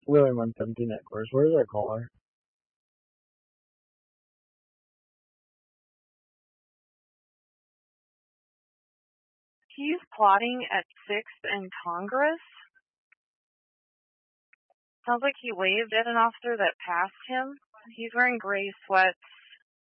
Willie 117 at course. Where's our caller? He's plotting at 6th and Congress. Sounds like he waved at an officer that passed him. He's wearing gray sweats